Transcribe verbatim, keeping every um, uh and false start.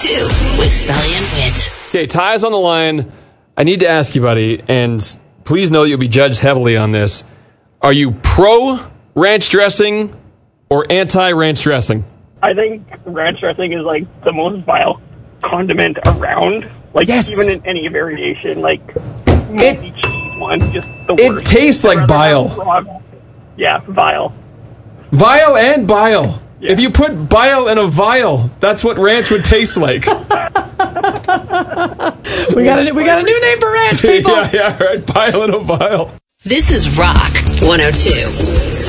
two with Sully and Whit. Okay, Ty's on the line. I need to ask you, buddy, and please know that you'll be judged heavily on this. Are you pro ranch dressing or anti ranch dressing? I think ranch dressing is like the most vile condiment around. Like yes. even in any variation, like moldy cheese one, just the it worst. It tastes like bile. Raw, yeah, vile. Vile and bile. Yeah. If you put bile in a vial, that's what ranch would taste like. we got a we got a new name for ranch, people. yeah, yeah, right. Bile in a vial. This is Rock one oh two.